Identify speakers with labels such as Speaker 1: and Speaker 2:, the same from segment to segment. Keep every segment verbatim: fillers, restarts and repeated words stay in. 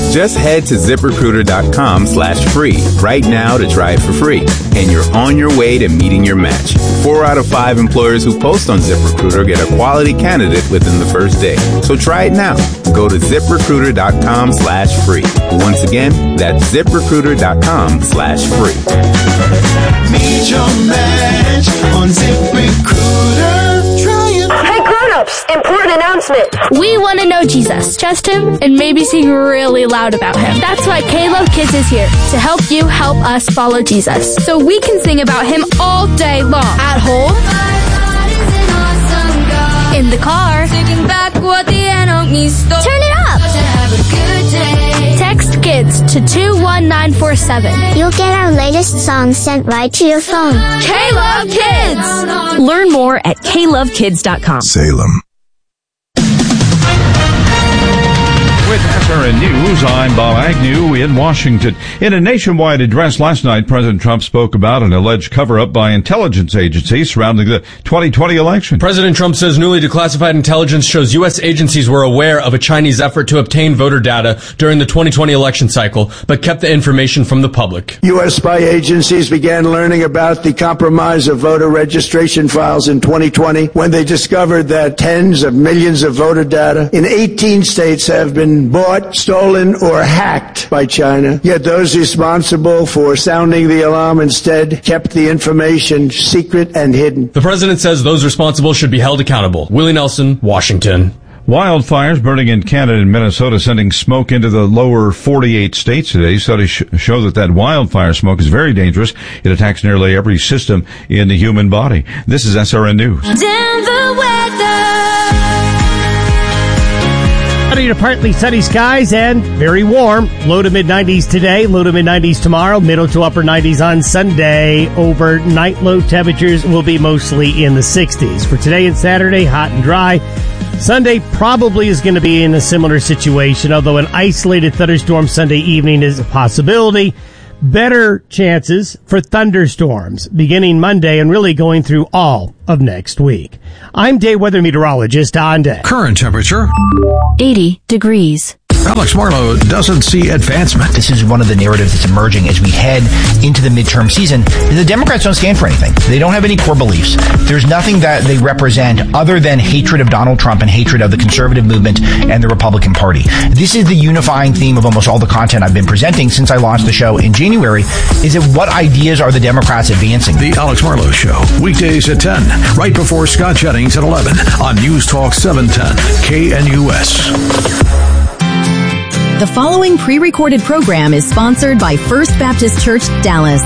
Speaker 1: Just head to ZipRecruiter.com slash free right now to try it for free. And you're on your way to meeting your match. Four out of five employers who post on ZipRecruiter get a quality candidate within the first day. So try it now. Go to ZipRecruiter.com slash free. Once again, that's ZipRecruiter.com slash free.
Speaker 2: Meet your match on ZipRecruiter. Try it.
Speaker 3: Hey grown-ups, important announcement.
Speaker 4: We want to know Jesus, trust him, and maybe sing really loud about him. That's why K-Love Kids is here to help you help us follow Jesus, so we can sing about him all day long. At home, in the car, taking back what the enemy stole. Turn it up. Text KIDS to two one nine four seven.
Speaker 5: You'll get our latest songs sent right to your phone.
Speaker 4: K-Love Kids.
Speaker 6: Learn more at K love kids dot com.
Speaker 7: Salem.
Speaker 8: With S R N News, I'm Bob Agnew in Washington. In a nationwide address last night, President Trump spoke about an alleged cover-up by intelligence agencies surrounding the twenty twenty election.
Speaker 9: President Trump says newly declassified intelligence shows U S agencies were aware of a Chinese effort to obtain voter data during the twenty twenty election cycle, but kept the information from the public.
Speaker 10: U S spy agencies began learning about the compromise of voter registration files in twenty twenty when they discovered that tens of millions of voter data in eighteen states have been bought, stolen, or hacked by China. Yet those responsible for sounding the alarm instead kept the information secret and hidden.
Speaker 9: The president says those responsible should be held accountable. Willie Nelson, Washington.
Speaker 8: Wildfires burning in Canada and Minnesota, sending smoke into the lower forty-eight states today. Studies sh- show that that wildfire smoke is very dangerous. It attacks nearly every system in the human body. This is S R N News.
Speaker 11: Denver weather.
Speaker 12: To partly sunny skies and very warm. Low to mid nineties today, low to mid nineties tomorrow, middle to upper nineties on Sunday. Overnight low temperatures will be mostly in the sixties. For today and Saturday, hot and dry. Sunday probably is going to be in a similar situation, although an isolated thunderstorm Sunday evening is a possibility. Better chances for thunderstorms beginning Monday and really going through all of next week. I'm day weather meteorologist Don Day.
Speaker 13: Current temperature
Speaker 6: eighty degrees.
Speaker 13: Alex Marlowe doesn't see advancement.
Speaker 14: This is one of the narratives that's emerging as we head into the midterm season. The Democrats don't stand for anything. They don't have any core beliefs. There's nothing that they represent other than hatred of Donald Trump and hatred of the conservative movement and the Republican Party. This is the unifying theme of almost all the content I've been presenting since I launched the show in January, is that what ideas are the Democrats advancing?
Speaker 13: The Alex Marlowe Show, weekdays at ten, right before Scott Jennings at eleven on News Talk seven ten, K N U S.
Speaker 6: The following pre-recorded program is sponsored by First Baptist Church, Dallas.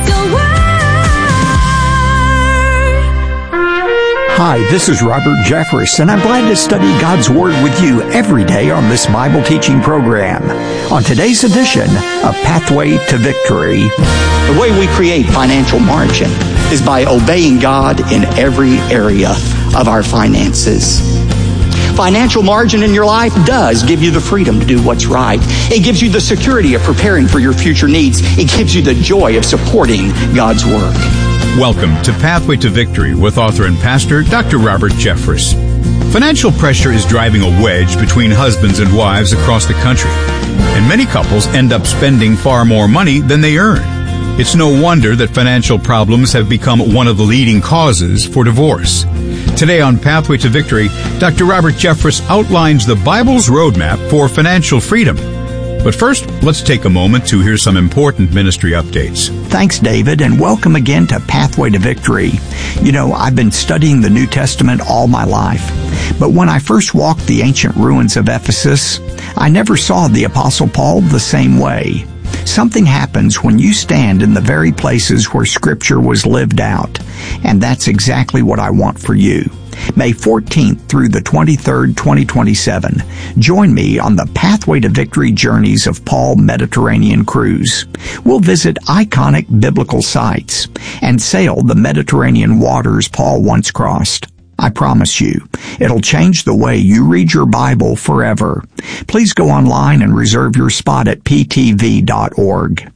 Speaker 15: Hi, this is Robert Jeffress, and I'm glad to study God's Word with you every day on this Bible teaching program. On today's edition of Pathway to Victory.
Speaker 16: The way we create financial margin is by obeying God in every area of our finances. Financial margin in your life does give you the freedom to do what's right. It gives you the security of preparing for your future needs. It gives you the joy of supporting God's work.
Speaker 17: Welcome to Pathway to Victory with author and pastor Doctor Robert Jeffress. Financial pressure is driving a wedge between husbands and wives across the country, and many couples end up spending far more money than they earn. It's no wonder that financial problems have become one of the leading causes for divorce. Today on Pathway to Victory, Doctor Robert Jeffress outlines the Bible's roadmap for financial freedom. But first, let's take a moment to hear some important ministry updates.
Speaker 15: Thanks, David, and welcome again to Pathway to Victory. You know, I've been studying the New Testament all my life, but when I first walked the ancient ruins of Ephesus, I never saw the Apostle Paul the same way. Something happens when you stand in the very places where Scripture was lived out, and that's exactly what I want for you. May fourteenth through the twenty-third, twenty twenty-seven, join me on the Pathway to Victory Journeys of Paul Mediterranean Cruise. We'll visit iconic biblical sites and sail the Mediterranean waters Paul once crossed. I promise you, it'll change the way you read your Bible forever. Please go online and reserve your spot at p t v dot org.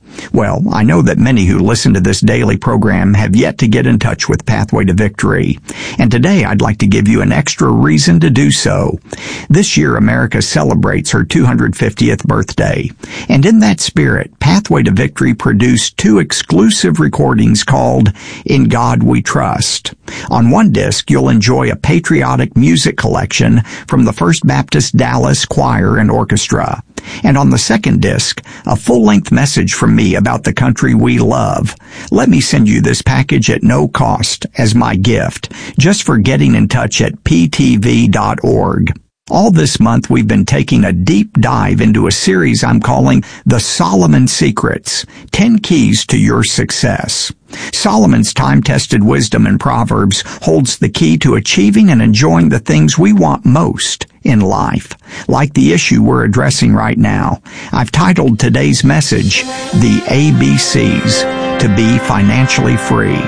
Speaker 15: Well, I know that many who listen to this daily program have yet to get in touch with Pathway to Victory, and today I'd like to give you an extra reason to do so. This year, America celebrates her two hundred fiftieth birthday, and in that spirit, Pathway to Victory produced two exclusive recordings called In God We Trust. On one disc, you'll enjoy a patriotic music collection from the First Baptist Dallas Choir and Orchestra. And on the second disc, a full-length message from me about the country we love. Let me send you this package at no cost as my gift, just for getting in touch at p t v dot org. All this month, we've been taking a deep dive into a series I'm calling The Solomon Secrets, ten Keys to Your Success. Solomon's time-tested wisdom in Proverbs holds the key to achieving and enjoying the things we want most in life, like the issue we're addressing right now. I've titled today's message, The A B Cs to Be Financially Free.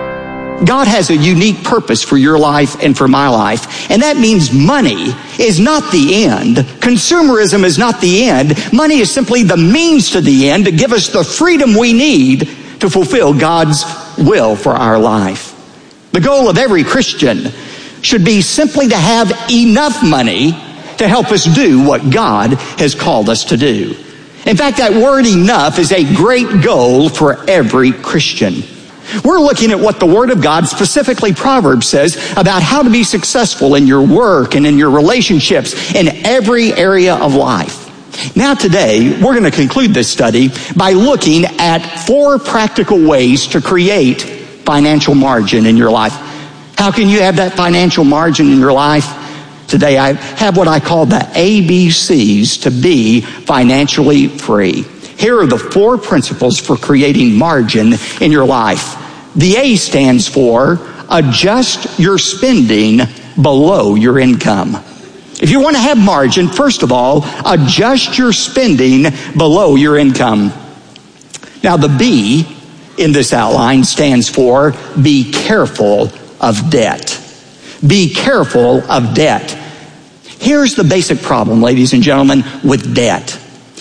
Speaker 16: God has a unique purpose for your life and for my life, and that means money is not the end. Consumerism is not the end. Money is simply the means to the end to give us the freedom we need to fulfill God's will for our life. The goal of every Christian should be simply to have enough money to help us do what God has called us to do. In fact, that word enough is a great goal for every Christian. We're looking at what the Word of God, specifically Proverbs, says about how to be successful in your work and in your relationships in every area of life. Now today, we're going to conclude this study by looking at four practical ways to create financial margin in your life. How can you have that financial margin in your life? Today I have what I call the A B Cs to be financially free. Here are the four principles for creating margin in your life. The A stands for adjust your spending below your income. If you want to have margin, first of all, adjust your spending below your income. Now the B in this outline stands for be careful of debt. Be careful of debt. Here's the basic problem, ladies and gentlemen, with debt.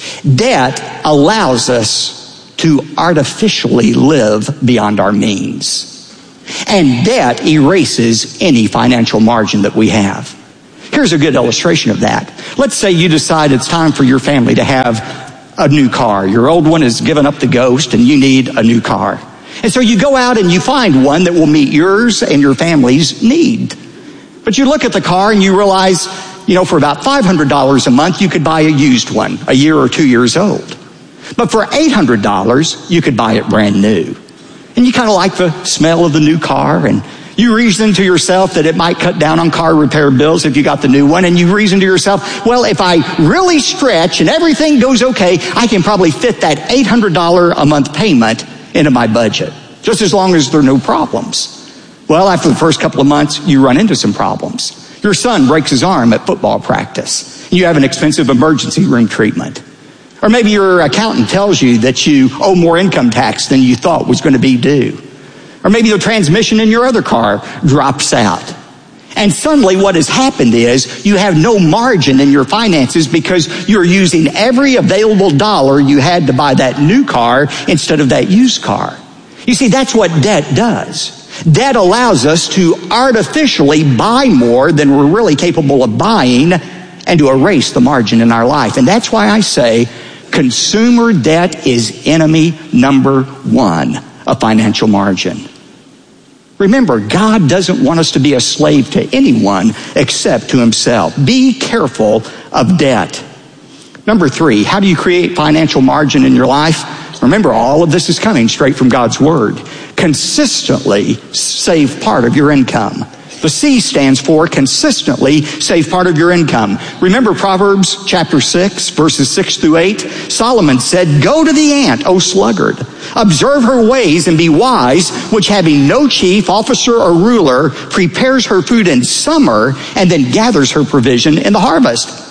Speaker 16: Debt allows us to artificially live beyond our means. And debt erases any financial margin that we have. Here's a good illustration of that. Let's say you decide it's time for your family to have a new car. Your old one has given up the ghost and you need a new car. And so you go out and you find one that will meet yours and your family's need. But you look at the car and you realize, you know, for about five hundred dollars a month, you could buy a used one, a year or two years old. But for eight hundred dollars, you could buy it brand new. And you kind of like the smell of the new car, and you reason to yourself that it might cut down on car repair bills if you got the new one, and you reason to yourself, well, if I really stretch and everything goes okay, I can probably fit that eight hundred dollars a month payment into my budget, just as long as there are no problems. Well, after the first couple of months, you run into some problems. Your son breaks his arm at football practice. You have an expensive emergency room treatment. Or maybe your accountant tells you that you owe more income tax than you thought was going to be due. Or maybe the transmission in your other car drops out. And suddenly what has happened is you have no margin in your finances because you're using every available dollar you had to buy that new car instead of that used car. You see, that's what debt does. Debt allows us to artificially buy more than we're really capable of buying and to erase the margin in our life. And that's why I say consumer debt is enemy number one of financial margin. Remember, God doesn't want us to be a slave to anyone except to himself. Be careful of debt. Number three, how do you create financial margin in your life? Remember, all of this is coming straight from God's Word. Consistently save part of your income. The C stands for consistently save part of your income. Remember Proverbs chapter six, verses six through eight? Solomon said, "Go to the ant, O sluggard. Observe her ways and be wise, which having no chief, officer, or ruler, prepares her food in summer and then gathers her provision in the harvest."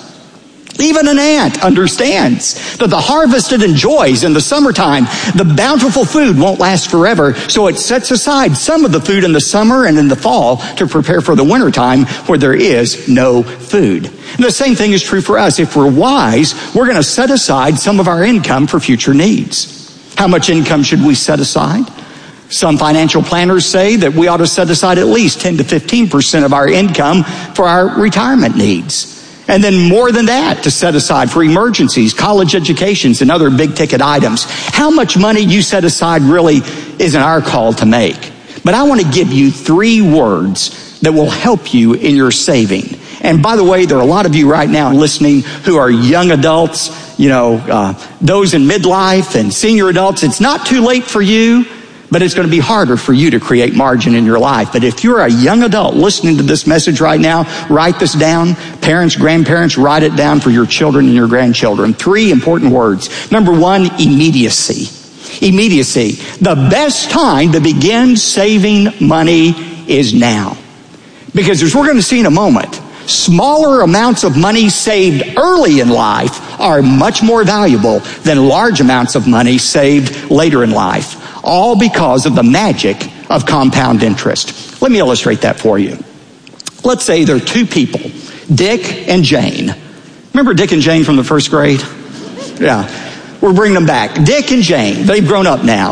Speaker 16: Even an ant understands that the harvest it enjoys in the summertime, the bountiful food won't last forever, so it sets aside some of the food in the summer and in the fall to prepare for the wintertime where there is no food. And the same thing is true for us. If we're wise, we're going to set aside some of our income for future needs. How much income should we set aside? Some financial planners say that we ought to set aside at least ten to fifteen percent of our income for our retirement needs. And then more than that to set aside for emergencies, college educations, and other big ticket items. How much money you set aside really isn't our call to make. But I want to give you three words that will help you in your saving. And by the way, there are a lot of you right now listening who are young adults, you know, uh, those in midlife and senior adults. It's not too late for you, but it's going to be harder for you to create margin in your life. But if you're a young adult listening to this message right now, write this down. Parents, grandparents, write it down for your children and your grandchildren. Three important words. Number one, immediacy. Immediacy. The best time to begin saving money is now. Because as we're going to see in a moment, smaller amounts of money saved early in life are much more valuable than large amounts of money saved later in life. All because of the magic of compound interest. Let me illustrate that for you. Let's say there are two people, Dick and Jane. Remember Dick and Jane from the first grade? Yeah, we're bringing them back. Dick and Jane, they've grown up now.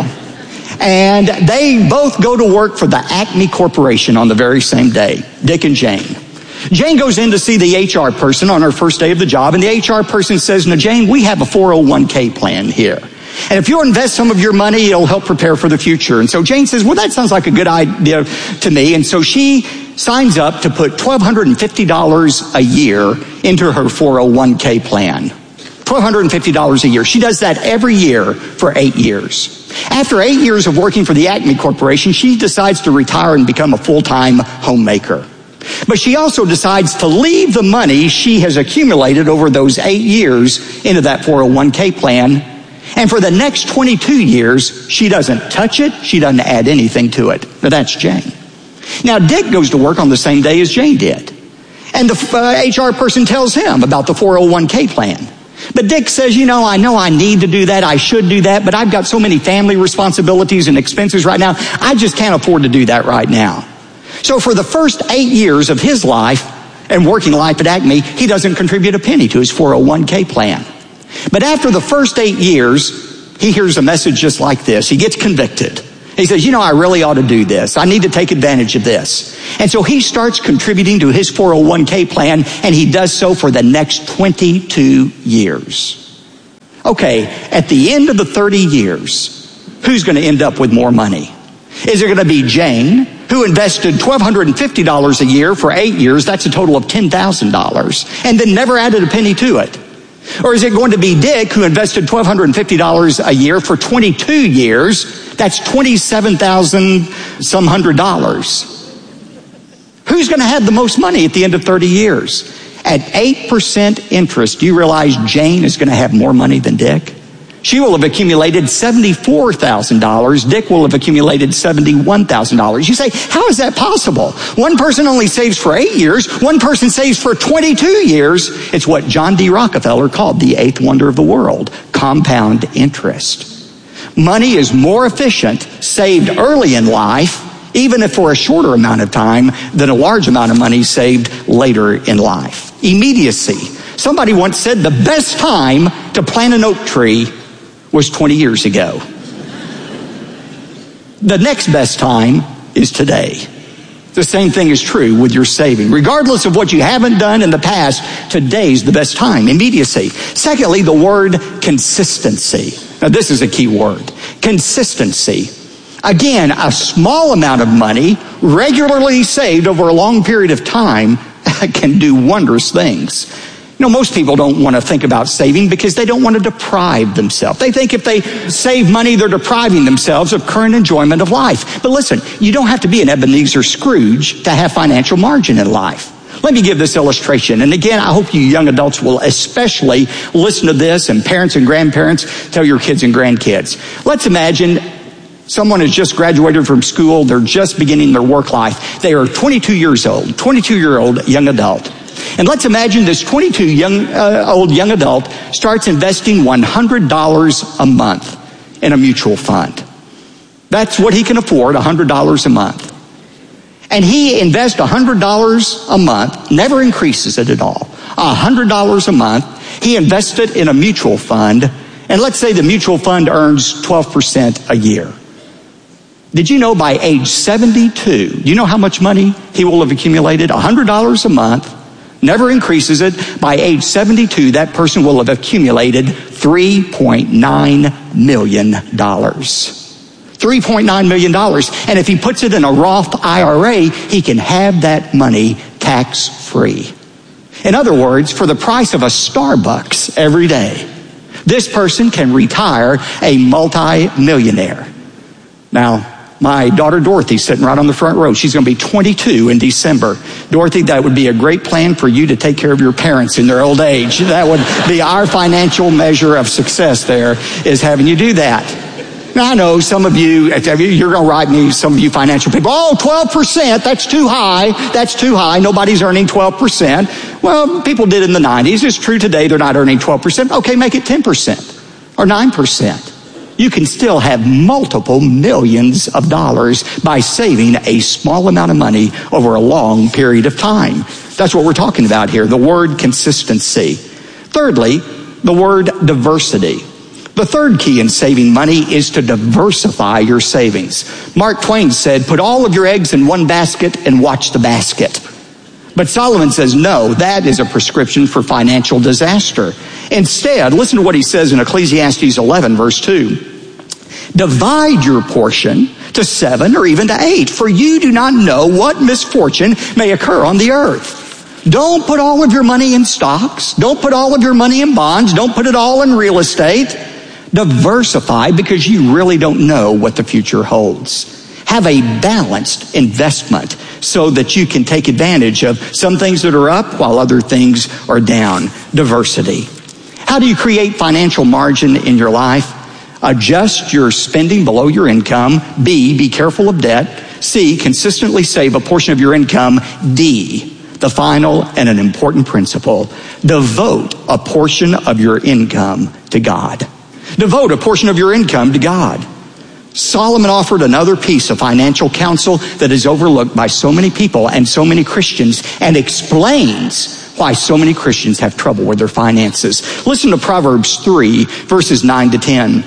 Speaker 16: And they both go to work for the Acme Corporation on the very same day, Dick and Jane. Jane goes in to see the H R person on her first day of the job, and the H R person says, "Now, Jane, we have a four oh one k plan here. And if you invest some of your money, it'll help prepare for the future." And so Jane says, "Well, that sounds like a good idea to me." And so she signs up to put one thousand two hundred fifty dollars a year into her four oh one k plan. one thousand two hundred fifty dollars a year. She does that every year for eight years. After eight years of working for the Acme Corporation, she decides to retire and become a full-time homemaker. But she also decides to leave the money she has accumulated over those eight years into that four oh one k plan. And for the next twenty-two years, she doesn't touch it. She doesn't add anything to it. Now, that's Jane. Now, Dick goes to work on the same day as Jane did. And the uh, H R person tells him about the four oh one k plan. But Dick says, you know, I know I need to do that. I should do that. But I've got so many family responsibilities and expenses right now. I just can't afford to do that right now. So for the first eight years of his life and working life at Acme, he doesn't contribute a penny to his four oh one k plan. But after the first eight years, he hears a message just like this. He gets convicted. He says, you know, I really ought to do this. I need to take advantage of this. And so he starts contributing to his four oh one k plan, and he does so for the next twenty-two years. Okay, at the end of the thirty years, who's going to end up with more money? Is it going to be Jane, who invested one thousand two hundred fifty dollars a year for eight years? That's a total of ten thousand dollars, and then never added a penny to it. Or is it going to be Dick, who invested one thousand two hundred fifty dollars a year for twenty-two years? That's twenty-seven thousand some hundred dollars. Who's going to have the most money at the end of thirty years? At eight percent interest, do you realize Jane is going to have more money than Dick? She will have accumulated seventy-four thousand dollars. Dick will have accumulated seventy-one thousand dollars. You say, how is that possible? One person only saves for eight years. One person saves for twenty-two years. It's what John D. Rockefeller called the eighth wonder of the world, compound interest. Money is more efficient saved early in life, even if for a shorter amount of time, than a large amount of money saved later in life. Immediacy. Somebody once said the best time to plant an oak tree was twenty years ago. The next best time is today. The same thing is true with your saving. Regardless of what you haven't done in the past, today's the best time. Immediacy. Secondly, the word consistency. Now, this is a key word. Consistency. Again, a small amount of money regularly saved over a long period of time can do wondrous things. You know, most people don't want to think about saving because they don't want to deprive themselves. They think if they save money, they're depriving themselves of current enjoyment of life. But listen, you don't have to be an Ebenezer Scrooge to have financial margin in life. Let me give this illustration. And again, I hope you young adults will especially listen to this, and parents and grandparents, tell your kids and grandkids. Let's imagine someone has just graduated from school. They're just beginning their work life. They are twenty-two years old, twenty-two-year-old young adult. And let's imagine this twenty-two young, uh, old young adult starts investing one hundred dollars a month in a mutual fund. That's what he can afford, one hundred dollars a month. And he invests one hundred dollars a month, never increases it at all. one hundred dollars a month, he invests it in a mutual fund, And let's say the mutual fund earns twelve percent a year. Did you know by age seventy-two, do you know how much money he will have accumulated? one hundred dollars a month, never increases it. By age seventy-two, that person will have accumulated three point nine million dollars. three point nine million dollars. And if he puts it in a Roth I R A, he can have that money tax-free. In other words, for the price of a Starbucks every day, this person can retire a multi-millionaire. Now, my daughter Dorothy's sitting right on the front row. She's going to be twenty-two in December. Dorothy, that would be a great plan for you to take care of your parents in their old age. That would be our financial measure of success there, is having you do that. Now, I know some of you, you're going to write me, some of you financial people, oh, twelve percent, that's too high. That's too high. Nobody's earning twelve percent. Well, people did in the nineties. It's true today they're not earning twelve percent. Okay, make it ten percent or nine percent. You can still have multiple millions of dollars by saving a small amount of money over a long period of time. That's what we're talking about here, the word consistency. Thirdly, the word diversity. The third key in saving money is to diversify your savings. Mark Twain said, put all of your eggs in one basket and watch the basket. But Solomon says, no, that is a prescription for financial disaster. Instead, listen to what he says in Ecclesiastes eleven, verse two. Divide your portion to seven or even to eight, for you do not know what misfortune may occur on the earth. Don't put all of your money in stocks. Don't put all of your money in bonds. Don't put it all in real estate. Diversify, because you really don't know what the future holds. Have a balanced investment so that you can take advantage of some things that are up while other things are down. Diversity. How do you create financial margin in your life? Adjust your spending below your income. B, be careful of debt. C, consistently save a portion of your income. D, the final and an important principle, devote a portion of your income to God. Devote a portion of your income to God. Solomon offered another piece of financial counsel that is overlooked by so many people and so many Christians, and explains why so many Christians have trouble with their finances. Listen to Proverbs three, verses nine to ten.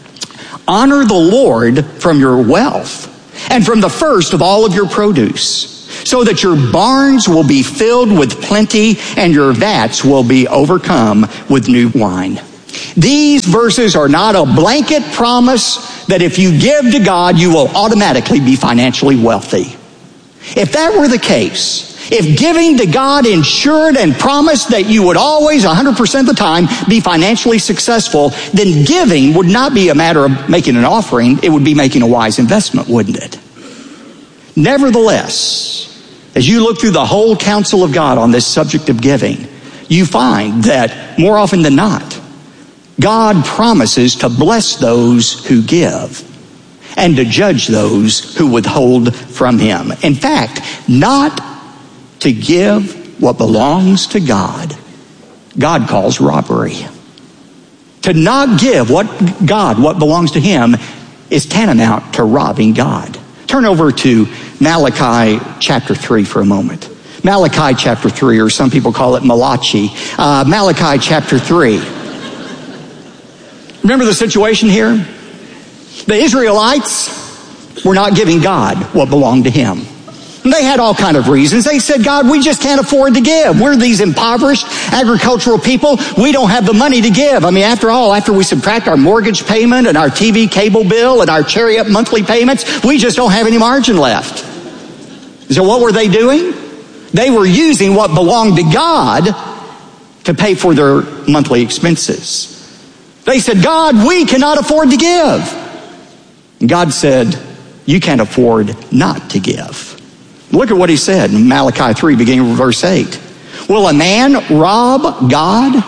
Speaker 16: Honor the Lord from your wealth and from the first of all of your produce, so that your barns will be filled with plenty and your vats will be overcome with new wine. These verses are not a blanket promise that if you give to God, you will automatically be financially wealthy. If that were the case, if giving to God ensured and promised that you would always, one hundred percent of the time, be financially successful, then giving would not be a matter of making an offering. It would be making a wise investment, wouldn't it? Nevertheless, as you look through the whole counsel of God on this subject of giving, you find that more often than not, God promises to bless those who give and to judge those who withhold from him. In fact, not to give what belongs to God, God calls robbery. To not give what God, what belongs to him, is tantamount to robbing God. Turn over to Malachi chapter three for a moment. Malachi chapter three, or some people call it Malachi. Uh, Malachi chapter three. Remember the situation here? The Israelites were not giving God what belonged to him. And they had all kind of reasons. They said, God, we just can't afford to give. We're these impoverished agricultural people. We don't have the money to give. I mean, after all, after we subtract our mortgage payment and our T V cable bill and our chariot monthly payments, we just don't have any margin left. So what were they doing? They were using what belonged to God to pay for their monthly expenses. They said, God, we cannot afford to give. And God said, you can't afford not to give. Look at what he said in Malachi three, beginning with verse eight. Will a man rob God?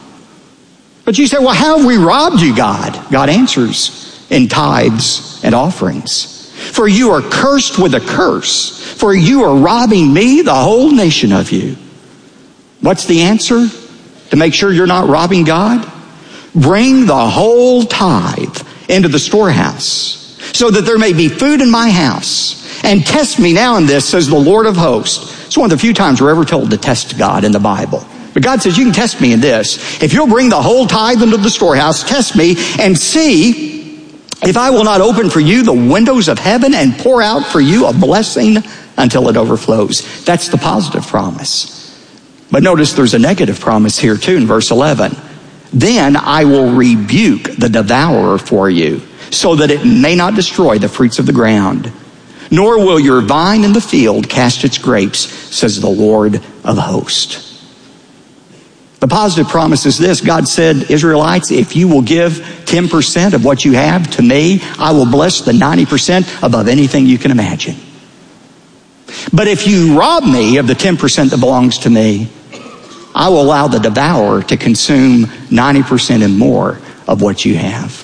Speaker 16: But you say, well, how have we robbed you, God? God answers, in tithes and offerings. For you are cursed with a curse, for you are robbing me, the whole nation of you. What's the answer to make sure you're not robbing God? Bring the whole tithe into the storehouse, so that there may be food in my house. And test me now in this, says the Lord of hosts. It's one of the few times we're ever told to test God in the Bible. But God says, you can test me in this. If you'll bring the whole tithe into the storehouse, test me and see if I will not open for you the windows of heaven and pour out for you a blessing until it overflows. That's the positive promise. But notice there's a negative promise here too in verse eleven. Then I will rebuke the devourer for you, so that it may not destroy the fruits of the ground. Nor will your vine in the field cast its grapes, says the Lord of hosts. The positive promise is this. God said, Israelites, if you will give ten percent of what you have to me, I will bless the ninety percent above anything you can imagine. But if you rob me of the ten percent that belongs to me, I will allow the devourer to consume ninety percent and more of what you have.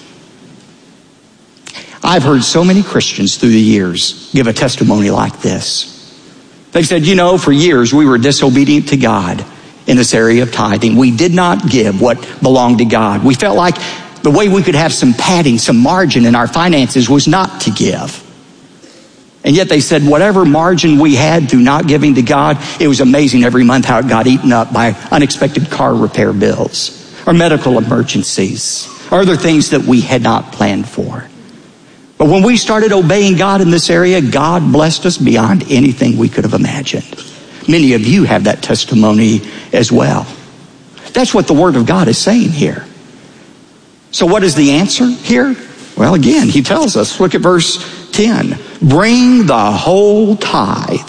Speaker 16: I've heard so many Christians through the years give a testimony like this. They've said, you know, for years we were disobedient to God in this area of tithing. We did not give what belonged to God. We felt like the way we could have some padding, some margin in our finances was not to give. And yet they said whatever margin we had through not giving to God, it was amazing every month how it got eaten up by unexpected car repair bills or medical emergencies or other things that we had not planned for. But when we started obeying God in this area, God blessed us beyond anything we could have imagined. Many of you have that testimony as well. That's what the Word of God is saying here. So what is the answer here? Well, again, he tells us, look at verse ten. Bring the whole tithe.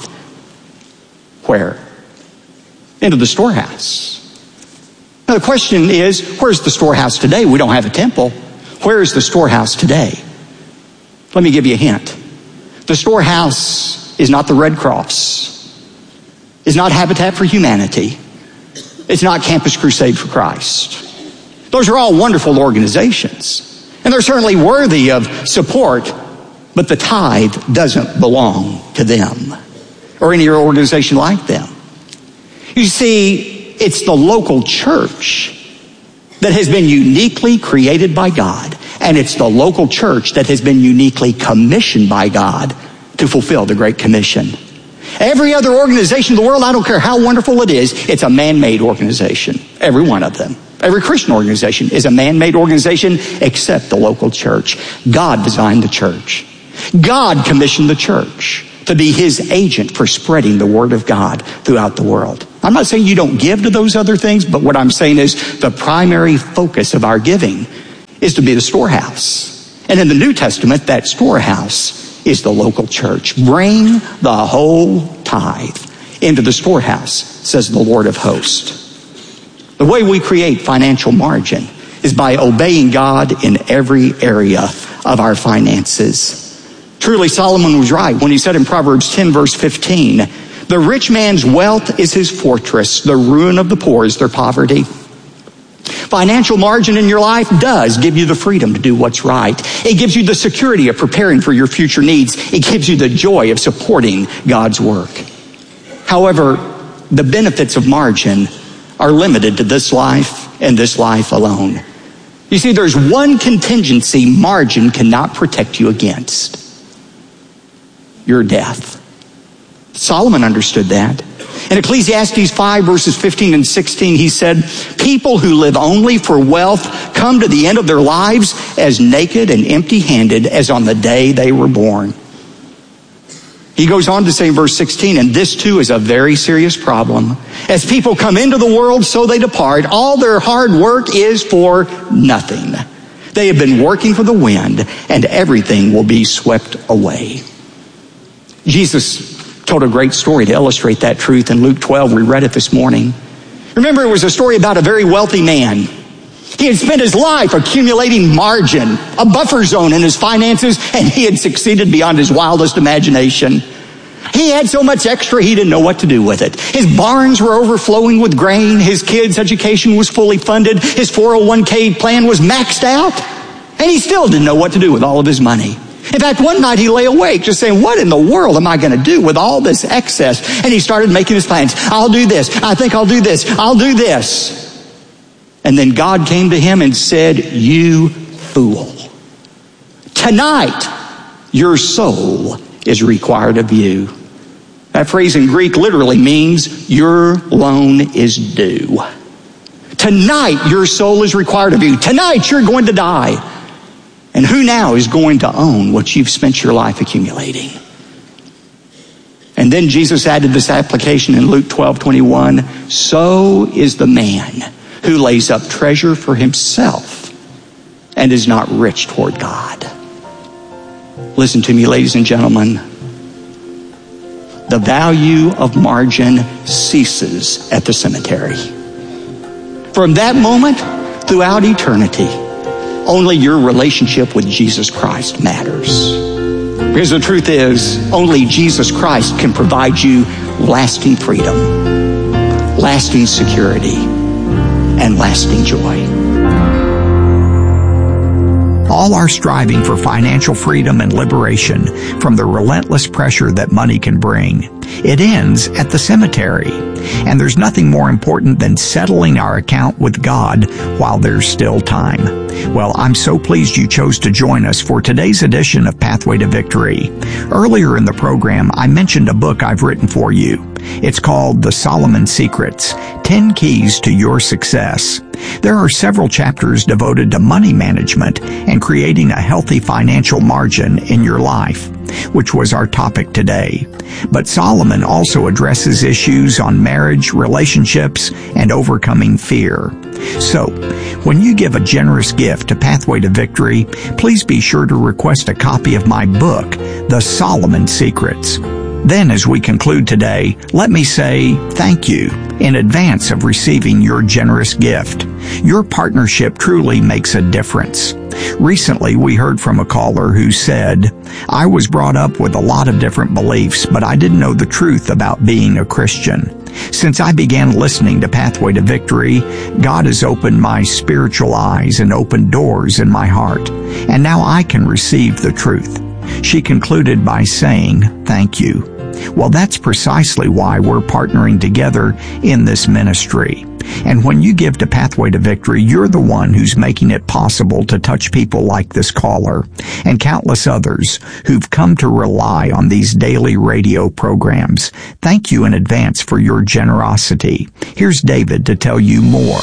Speaker 16: Where? Into the storehouse. Now the question is, where's the storehouse today? We don't have a temple. Where is the storehouse today? Let me give you a hint. The storehouse is not the Red Cross. It's not Habitat for Humanity. It's not Campus Crusade for Christ. Those are all wonderful organizations. And they're certainly worthy of support. But the tithe doesn't belong to them or any organization like them. You see, it's the local church that has been uniquely created by God. And it's the local church that has been uniquely commissioned by God to fulfill the Great Commission. Every other organization in the world, I don't care how wonderful it is, it's a man-made organization. Every one of them. Every Christian organization is a man-made organization except the local church. God designed the church. God commissioned the church to be his agent for spreading the word of God throughout the world. I'm not saying you don't give to those other things, but what I'm saying is the primary focus of our giving is to be the storehouse. And in the New Testament, that storehouse is the local church. Bring the whole tithe into the storehouse, says the Lord of hosts. The way we create financial margin is by obeying God in every area of our finances. Truly, Solomon was right when he said in Proverbs ten, verse fifteen, the rich man's wealth is his fortress. The ruin of the poor is their poverty. Financial margin in your life does give you the freedom to do what's right. It gives you the security of preparing for your future needs. It gives you the joy of supporting God's work. However, the benefits of margin are limited to this life and this life alone. You see, there's one contingency margin cannot protect you against. Your death. Solomon understood that. In Ecclesiastes five, verses fifteen and sixteen, he said, people who live only for wealth come to the end of their lives as naked and empty-handed as on the day they were born. He goes on to say in verse sixteen, and this too is a very serious problem. As people come into the world, so they depart. All their hard work is for nothing. They have been working for the wind, and everything will be swept away. Jesus told a great story to illustrate that truth in Luke twelve. We read it this morning. Remember, it was a story about a very wealthy man. He had spent his life accumulating margin, a buffer zone in his finances, and he had succeeded beyond his wildest imagination. He had so much extra, he didn't know what to do with it. His barns were overflowing with grain. His kids' education was fully funded. His four oh one k plan was maxed out. And he still didn't know what to do with all of his money. In fact, one night he lay awake just saying, what in the world am I going to do with all this excess? And he started making his plans. I'll do this. I think I'll do this. I'll do this. And then God came to him and said, you fool. Tonight, your soul is required of you. That phrase in Greek literally means your loan is due. Tonight, your soul is required of you. Tonight, you're going to die. And who now is going to own what you've spent your life accumulating? And then Jesus added this application in Luke twelve twenty-one. So is the man who lays up treasure for himself and is not rich toward God. Listen to me, ladies and gentlemen. The value of margin ceases at the cemetery. From that moment throughout eternity, only your relationship with Jesus Christ matters. Because the truth is, only Jesus Christ can provide you lasting freedom, lasting security, and lasting joy.
Speaker 15: All our striving for financial freedom and liberation from the relentless pressure that money can bring, it ends at the cemetery. And there's nothing more important than settling our account with God while there's still time. Well, I'm so pleased you chose to join us for today's edition of Pathway to Victory. Earlier in the program, I mentioned a book I've written for you. It's called The Solomon Secrets, ten Keys to Your Success. There are several chapters devoted to money management and creating a healthy financial margin in your life, which was our topic today. But Solomon also addresses issues on marriage, relationships, and overcoming fear. So, when you give a generous gift to Pathway to Victory, please be sure to request a copy of my book, The Solomon Secrets. Then, as we conclude today, let me say thank you in advance of receiving your generous gift. Your partnership truly makes a difference. Recently, we heard from a caller who said, I was brought up with a lot of different beliefs, but I didn't know the truth about being a Christian. Since I began listening to Pathway to Victory, God has opened my spiritual eyes and opened doors in my heart, and now I can receive the truth. She concluded by saying, thank you. Well, that's precisely why we're partnering together in this ministry. And when you give to Pathway to Victory, you're the one who's making it possible to touch people like this caller and countless others who've come to rely on these daily radio programs. Thank you in advance for your generosity. Here's David to tell you more.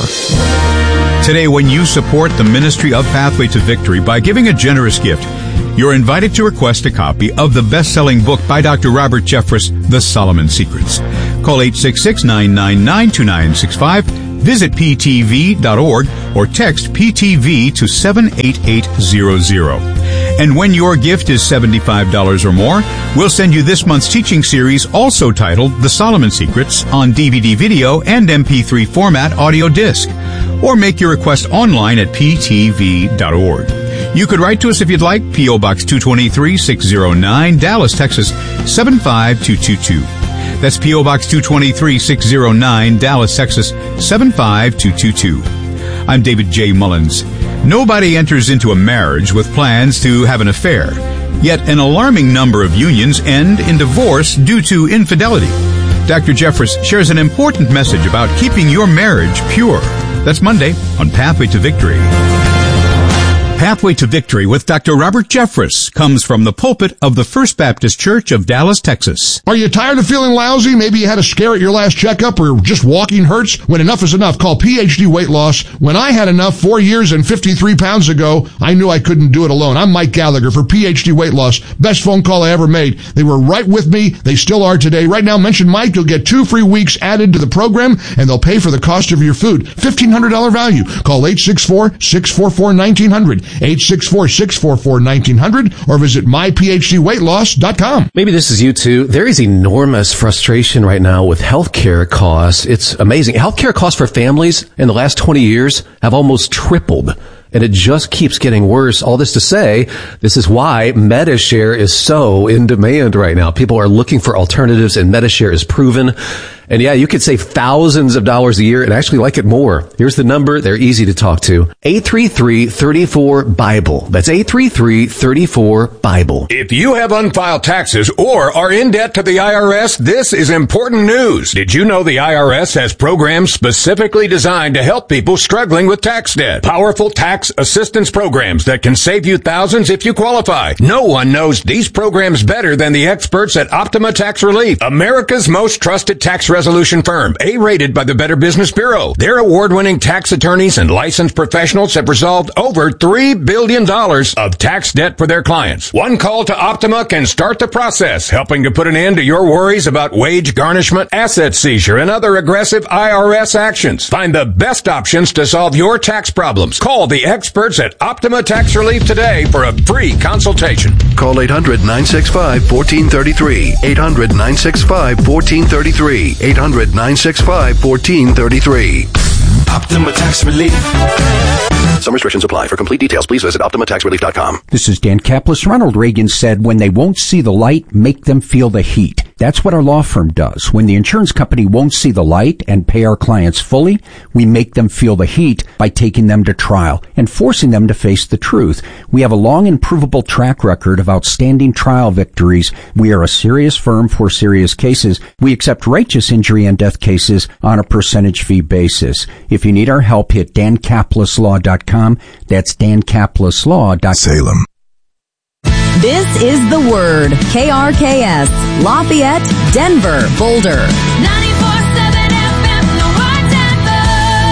Speaker 17: Today, when you support the ministry of Pathway to Victory by giving a generous gift, you're invited to request a copy of the best-selling book by Doctor Robert Jeffress, The Solomon Secrets. Call eight six six, nine nine nine, two nine six five, visit p t v dot org, or text P T V to seven eight eight zero zero. And when your gift is seventy-five dollars or more, we'll send you this month's teaching series, also titled The Solomon Secrets, on D V D video and M P three format audio disc. Or make your request online at p t v dot org. You could write to us if you'd like, P O. Box two twenty-three, six oh nine, Dallas, Texas, seven five two two two. That's P O. Box two twenty-three, six oh nine, Dallas, Texas, seven five two two two. I'm David J. Mullins. Nobody enters into a marriage with plans to have an affair. Yet an alarming number of unions end in divorce due to infidelity. Doctor Jeffress shares an important message about keeping your marriage pure. That's Monday on Pathway to Victory. Pathway to Victory with Doctor Robert Jeffress comes from the pulpit of the First Baptist Church of Dallas, Texas.
Speaker 7: Are you tired of feeling lousy? Maybe you had a scare at your last checkup, or just walking hurts? When enough is enough, call P H D Weight Loss. When I had enough four years and fifty-three pounds ago, I knew I couldn't do it alone. I'm Mike Gallagher for P H D Weight Loss. Best phone call I ever made. They were right with me. They still are today. Right now, mention Mike. You'll get two free weeks added to the program, and they'll pay for the cost of your food. fifteen hundred dollars value. Call eight six four, six four four, one nine zero zero, eight six four, six four four, one nine zero zero, or visit my p h d weight loss dot com.
Speaker 18: Maybe this is you too. There is enormous frustration right now with healthcare costs. It's amazing. Healthcare costs for families in the last twenty years have almost tripled. And it just keeps getting worse. All this to say, this is why Medi-Share is so in demand right now. People are looking for alternatives, and Medi-Share is proven. And yeah, you could save thousands of dollars a year and actually like it more. Here's the number. They're easy to talk to. eight three three, three four, BIBLE. That's eight three three, three four, BIBLE.
Speaker 19: If you have unfiled taxes or are in debt to the I R S, this is important news. Did you know the I R S has programs specifically designed to help people struggling with tax debt? Powerful tax assistance programs that can save you thousands if you qualify. No one knows these programs better than the experts at Optima Tax Relief, America's most trusted tax resolution firm, A-rated by the Better Business Bureau. Their award-winning tax attorneys and licensed professionals have resolved over three billion dollars of tax debt for their clients. One call to Optima can start the process, helping to put an end to your worries about wage garnishment, asset seizure, and other aggressive I R S actions. Find the best options to solve your tax problems. Call the experts at Optima Tax Relief today for a free consultation.
Speaker 13: Call eight hundred, nine six five, one four three three. eight hundred, nine six five, one four three three. eight hundred, nine six five, one four three three.
Speaker 2: Optima Tax Relief.
Speaker 13: Some restrictions apply. For complete details, please visit Optima Tax Relief dot com.
Speaker 20: This is Dan Kaplis. Ronald Reagan said, when they won't see the light, make them feel the heat. That's what our law firm does. When the insurance company won't see the light and pay our clients fully, we make them feel the heat by taking them to trial and forcing them to face the truth. We have a long and provable track record of outstanding trial victories. We are a serious firm for serious cases. We accept righteous injury and death cases on a percentage fee basis. If you need our help, hit Dan Kaplis Law dot com. That's Dan Kaplis Law dot com.
Speaker 13: Salem.
Speaker 6: This is The Word. K R K S, Lafayette, Denver, Boulder.
Speaker 11: ninety-four seven F M, The Word Denver.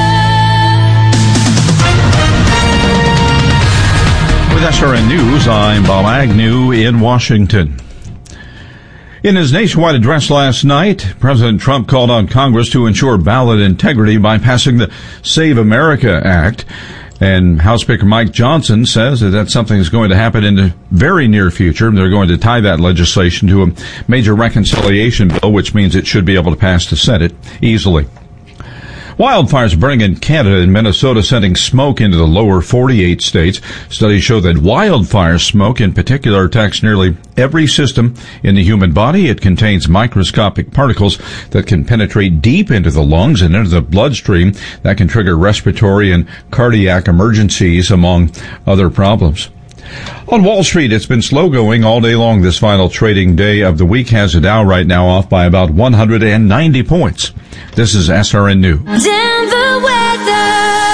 Speaker 8: With S R N News, I'm Bob Agnew in Washington. In his nationwide address last night, President Trump called on Congress to ensure ballot integrity by passing the Save America Act. And House Speaker Mike Johnson says that that's something that's going to happen in the very near future. They're going to tie that legislation to a major reconciliation bill, which means it should be able to pass the Senate easily. Wildfires burning in Canada and Minnesota, sending smoke into the lower forty-eight states. Studies show that wildfire smoke in particular attacks nearly every system in the human body. It contains microscopic particles that can penetrate deep into the lungs and into the bloodstream that can trigger respiratory and cardiac emergencies, among other problems. On Wall Street, it's been slow going all day long. This final trading day of the week has the Dow right now off by about one hundred ninety points. This is S R N News.
Speaker 11: Denver weather.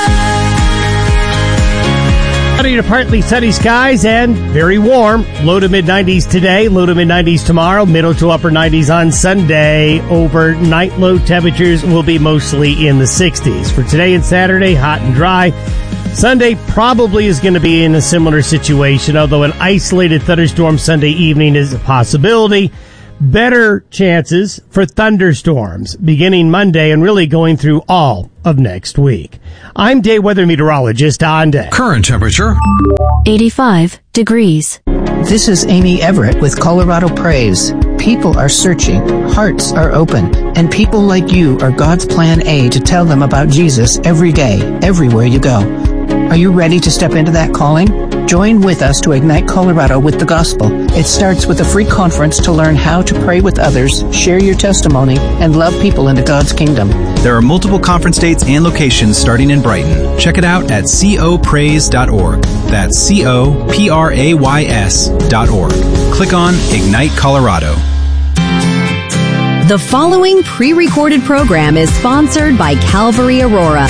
Speaker 12: Sunny to partly sunny skies and very warm. Low to mid nineties today, low to mid nineties tomorrow, middle to upper nineties on Sunday. Overnight low temperatures will be mostly in the sixties. For today and Saturday, hot and dry. Sunday probably is going to be in a similar situation, although an isolated thunderstorm Sunday evening is a possibility. Better chances for thunderstorms beginning Monday and really going through all of next week. I'm day weather meteorologist Don Day.
Speaker 13: Current temperature
Speaker 21: eighty-five degrees.
Speaker 22: This is Amy Everett with Colorado Praise. People are searching, hearts are open, and people like you are God's plan A to tell them about Jesus every day, everywhere you go. Are you ready to step into that calling? Join with us to ignite Colorado with the gospel. It starts with a free conference to learn how to pray with others, share your testimony, and love people into God's kingdom.
Speaker 23: There are multiple conference dates and locations starting in Brighton. Check it out at co praise dot org. That's C O P R A Y S dot org. Click on Ignite Colorado.
Speaker 6: The following pre-recorded program is sponsored by Calvary Aurora.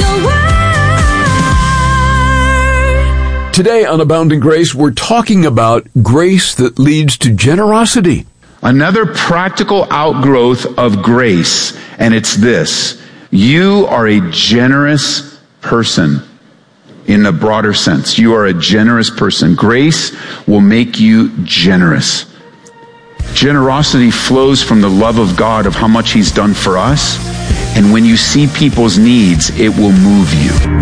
Speaker 24: Today on Abounding Grace, we're talking about grace that leads to generosity.
Speaker 25: Another practical outgrowth of grace, and it's this. You are a generous person in a broader sense. You are a generous person. Grace will make you generous. Generosity flows from the love of God, of how much He's done for us. And when you see people's needs, it will move you.